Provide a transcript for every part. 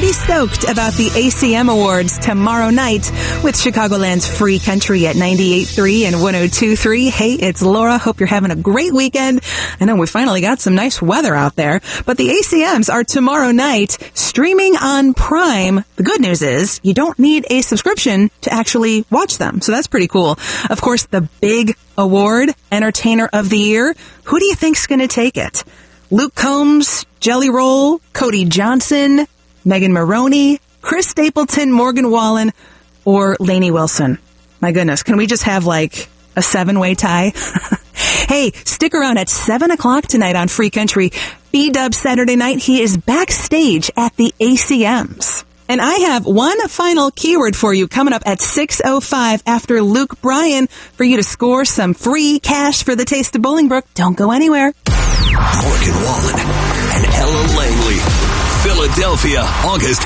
pretty stoked about the ACM Awards tomorrow night with Chicagoland's Free Country at 98.3 and 102.3. Hey, it's Laura. Hope you're having a great weekend. I know we finally got some nice weather out there, but the ACMs are tomorrow night streaming on Prime. The good news is you don't need a subscription to actually watch them, so that's pretty cool. Of course, the big award, Entertainer of the Year. Who do you think's going to take it? Luke Combs, Jelly Roll, Cody Johnson, Megan Maroney, Chris Stapleton, Morgan Wallen, or Lainey Wilson? My goodness, can we just have like a 7-way tie? Hey, stick around at 7 o'clock tonight on Free Country. B-Dub Saturday night, he is backstage at the ACMs. And I have one final keyword for you coming up at 6:05 after Luke Bryan for you to score some free cash for the Taste of Bolingbrook. Don't go anywhere. Morgan Wallen and Ella Langley. Philadelphia, August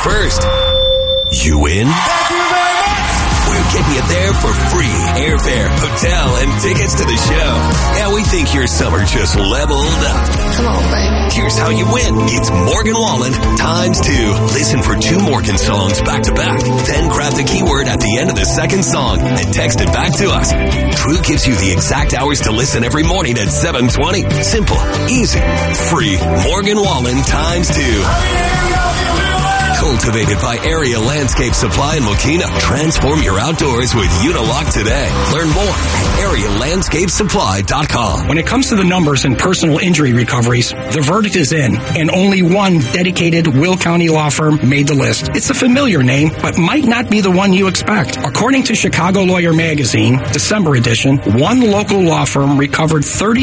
1st. You in? Thank you very much. We're getting you there for free airfare, hotel, and tickets to the show. Yeah, we think your summer just leveled up. Come on, baby. Here's how you win. It's Morgan Wallen times 2. Listen for 2 Morgan songs back to back. Then grab the keyword at the end of the second song and text it back to us. True gives you the exact hours to listen every morning at 7:20. Simple, easy, free. Morgan Wallen times 2. Cultivated by Area Landscape Supply in Mokina. Transform your outdoors with Unilock today. Learn more at arealandscapesupply.com. When it comes to the numbers in personal injury recoveries, the verdict is in, and only one dedicated Will County law firm made the list. It's a familiar name, but might not be the one you expect. According to Chicago Lawyer Magazine, December edition, one local law firm recovered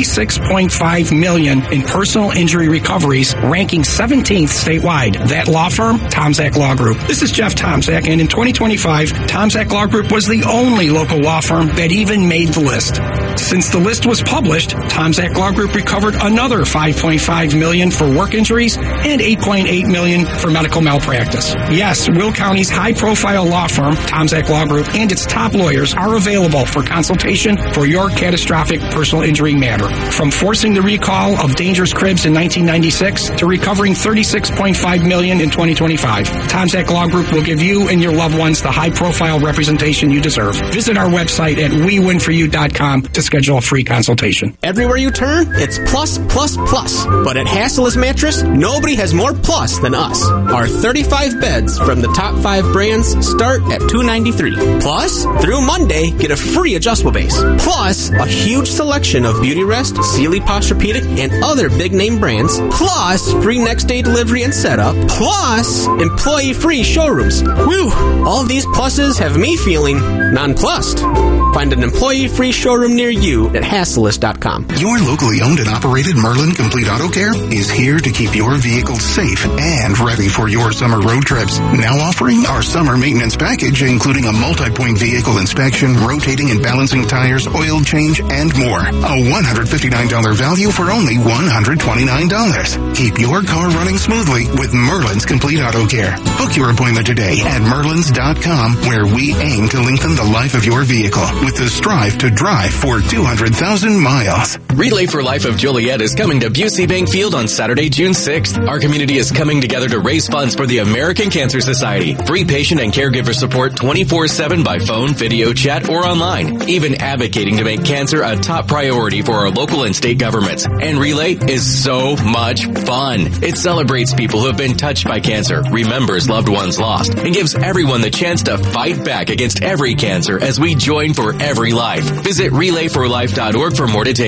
$36.5 million in personal injury recoveries, ranking 17th statewide. That law firm, Tomczak Law Group. This is Jeff Tomczak, and in 2025, Tomczak Law Group was the only local law firm that even made the list. Since the list was published, Tomczak Law Group recovered another $5.5 million for work injuries and $8.8 million for medical malpractice. Yes, Will County's high-profile law firm, Tomczak Law Group, and its top lawyers are available for consultation for your catastrophic personal injury matter. From forcing the recall of dangerous cribs in 1996 to recovering $36.5 million in 2025, Tomczak Law Group will give you and your loved ones the high-profile representation you deserve. Visit our website at wewinforyou.com to schedule a free consultation. Everywhere you turn, it's plus, plus, plus. But at Hassellus Mattress, nobody has more plus than us. Our 35 beds from the top 5 brands start at $293. Plus, through Monday, get a free adjustable base. Plus, a huge selection of Beautyrest, Sealy Posturepedic, and other big-name brands. Plus, free next-day delivery and setup. Plus, employee-free showrooms. Whew! All of these pluses have me feeling nonplussed. Find an employee-free showroom near you at Hassellus.com. Your locally owned and operated Merlin Complete Auto Care is here to keep your vehicle safe and ready for your summer road trips. Now offering our summer maintenance package, including a multi-point vehicle inspection, rotating and balancing tires, oil change, and more. A $159 value for only $129. Keep your car running smoothly with Merlin's Complete Auto Care. Book your appointment today at Merlins.com, where we aim to lengthen the life of your vehicle with the Strive to Drive for 200,000 miles. Relay for Life of Joliet is coming to Busey Bank Field on Saturday, June 6th. Our community is coming together to raise funds for the American Cancer Society. Free patient and caregiver support 24/7 by phone, video, chat, or online. Even advocating to make cancer a top priority for our local and state governments. And Relay is so much fun. It celebrates people who have been touched by cancer, remembers loved ones lost, and gives everyone the chance to fight back against every cancer as we join for every life. Visit relayforlife.org for more details.